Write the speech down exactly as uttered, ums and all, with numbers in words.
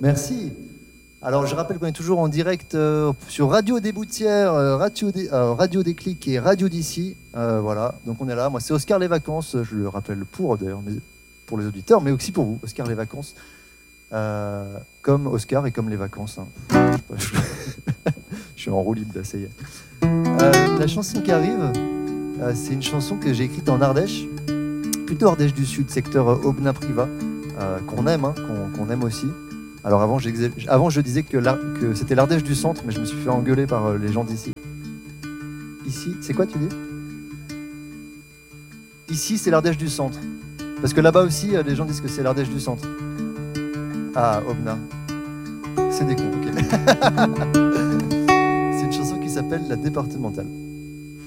Merci. Alors, je rappelle qu'on est toujours en direct euh, sur Radio des Boutières, euh, Radio, des, euh, Radio des Clics et Radio d'ici. Euh, voilà, donc on est là. Moi, c'est Oscar Les Vacances. Je le rappelle pour, d'ailleurs, pour les auditeurs, mais aussi pour vous, Oscar Les Vacances. Euh, comme Oscar et comme les vacances. Hein. Je, je suis en roue libre, là, ça y est. Euh, la chanson qui arrive, euh, c'est une chanson que j'ai écrite en Ardèche, plutôt Ardèche du Sud, secteur euh, Aubenas-Privas, euh, qu'on aime, hein, qu'on, qu'on aime aussi. Alors avant, avant je disais que, que c'était l'Ardèche du centre, mais je me suis fait engueuler par euh, les gens d'ici. Ici, c'est quoi tu dis? Ici, c'est l'Ardèche du centre. Parce que là-bas aussi, euh, les gens disent que c'est l'Ardèche du centre. Ah, Aubenas. C'est des cons, ok. C'est une chanson qui s'appelle La Départementale.